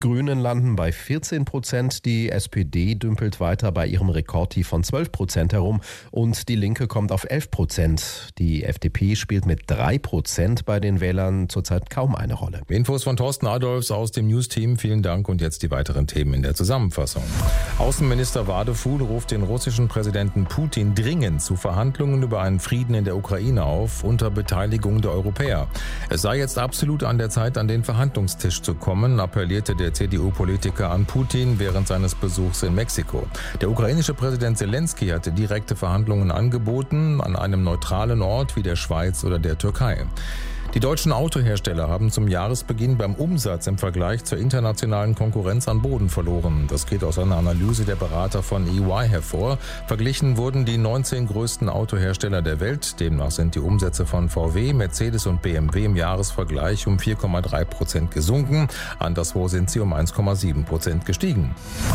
Grünen landen bei 14%, die SPD dümpelt weiter bei ihrem Rekordtief von 12% herum und die Linke kommt auf 11%. Die FDP spielt mit 3% bei den Wählern zurzeit kaum eine Rolle. Infos von Thorsten Adolfs aus dem News-Team. Vielen Dank und jetzt die weiteren Themen in der Zusammenfassung. Außenminister Wadefuhl ruft den russischen Präsidenten Putin dringend zu Verhandlungen über einen Frieden in der Ukraine auf, unter Beteiligung der Europäer. Es sei jetzt absolut an der Zeit, an den Verhandlungstisch zu kommen, appellierte der CDU-Politiker an Putin während seines Besuchs in Mexiko. Der ukrainische Präsident Zelensky hatte direkte Verhandlungen angeboten, an einem neutralen Ort wie der Schweiz oder der Türkei. Die deutschen Autohersteller haben zum Jahresbeginn beim Umsatz im Vergleich zur internationalen Konkurrenz an Boden verloren. Das geht aus einer Analyse der Berater von EY hervor. Verglichen wurden die 19 größten Autohersteller der Welt. Demnach sind die Umsätze von VW, Mercedes und BMW im Jahresvergleich um 4,3% gesunken. Anderswo sind sie um 1,7% gestiegen.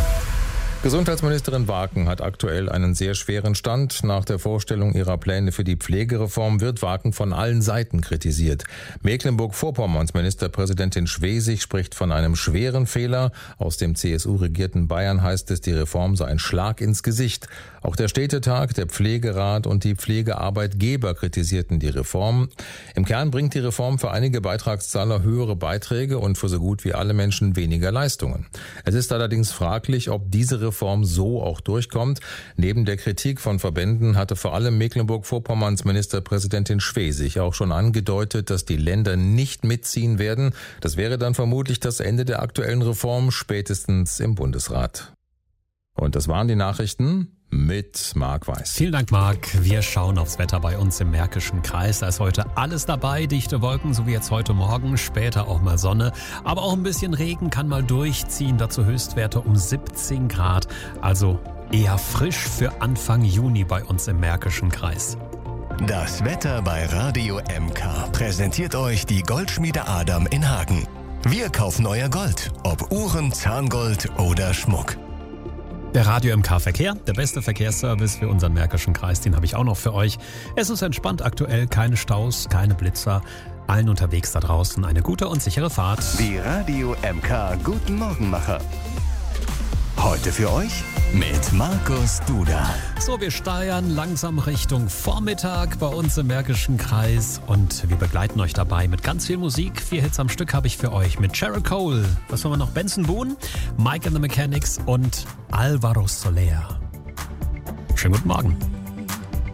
Gesundheitsministerin Waken hat aktuell einen sehr schweren Stand. Nach der Vorstellung ihrer Pläne für die Pflegereform wird Waken von allen Seiten kritisiert. Mecklenburg-Vorpommerns Ministerpräsidentin Schwesig spricht von einem schweren Fehler. Aus dem CSU-regierten Bayern heißt es, die Reform sei ein Schlag ins Gesicht. Auch der Städtetag, der Pflegerat und die Pflegearbeitgeber kritisierten die Reform. Im Kern bringt die Reform für einige Beitragszahler höhere Beiträge und für so gut wie alle Menschen weniger Leistungen. Es ist allerdings fraglich, ob diese Reform so auch durchkommt. Neben der Kritik von Verbänden hatte vor allem Mecklenburg-Vorpommerns Ministerpräsidentin Schwesig auch schon angedeutet, dass die Länder nicht mitziehen werden. Das wäre dann vermutlich das Ende der aktuellen Reform, spätestens im Bundesrat. Und das waren die Nachrichten mit Marc Weiß. Vielen Dank, Marc. Wir schauen aufs Wetter bei uns im Märkischen Kreis. Da ist heute alles dabei, dichte Wolken, so wie jetzt heute Morgen, später auch mal Sonne. Aber auch ein bisschen Regen kann mal durchziehen, dazu Höchstwerte um 17 Grad. Also eher frisch für Anfang Juni bei uns im Märkischen Kreis. Das Wetter bei Radio MK präsentiert euch die Goldschmiede Adam in Hagen. Wir kaufen euer Gold, ob Uhren, Zahngold oder Schmuck. Der Radio MK Verkehr, der beste Verkehrsservice für unseren Märkischen Kreis, den habe ich auch noch für euch. Es ist entspannt aktuell, keine Staus, keine Blitzer. Allen unterwegs da draußen eine gute und sichere Fahrt. Die Radio MK Guten Morgenmacher. Heute für euch mit Markus Duda. So, wir steuern langsam Richtung Vormittag bei uns im Märkischen Kreis und wir begleiten euch dabei mit ganz viel Musik. 4 Hits am Stück habe ich für euch mit Cheryl Cole. Was haben wir noch? Benson Boone, Mike and the Mechanics und Alvaro Soler. Schönen guten Morgen.